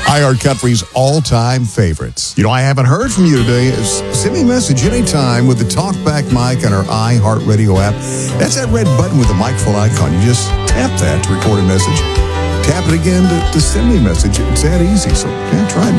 iHeartCountry's all-time favorites. You know, I haven't heard from you today. Send me a message anytime with the TalkBack mic on our iHeartRadio app. That's that red button with the microphone icon. You just tap that to record a message. Tap it again to send me a message. It's that easy. So, yeah, try it now.